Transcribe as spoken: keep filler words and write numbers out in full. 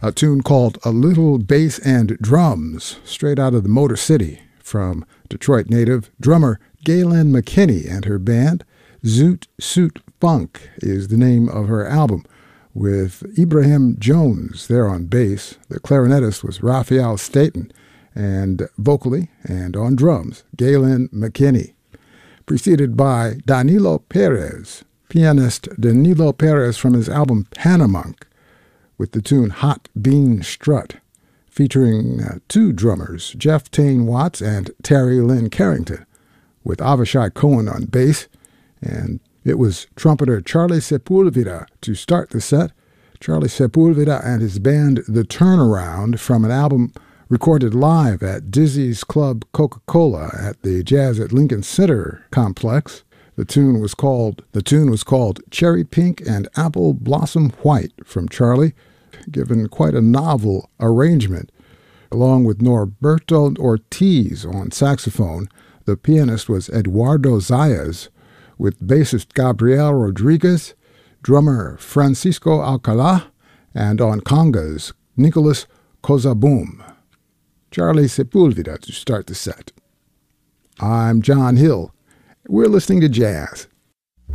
a tune called A Little Bass and Drums, straight out of the Motor City, from Detroit native drummer Galen McKinney and her band. Zoot Suit Funk is the name of her album, with Ibrahim Jones there on bass. The clarinetist was Raphael Staten, and vocally and on drums, Galen McKinney. Preceded by Danilo Perez, pianist Danilo Perez from his album Panamunk, with the tune Hot Bean Strut, featuring uh, two drummers, Jeff Tane Watts and Terry Lynn Carrington, with Avishai Cohen on bass, and it was trumpeter Charlie Sepulveda to start the set. Charlie Sepulveda and his band The Turnaround, from an album recorded live at Dizzy's Club Coca-Cola at the Jazz at Lincoln Center complex. The tune was called the tune was called Cherry Pink and Apple Blossom White from Charlie, given quite a novel arrangement. Along with Norberto Ortiz on saxophone, the pianist was Eduardo Zayas, with bassist Gabriel Rodriguez, drummer Francisco Alcalá, and on congas, Nicholas Kozaboom. Charlie Sepulveda to start the set. I'm John Hill. We're listening to jazz.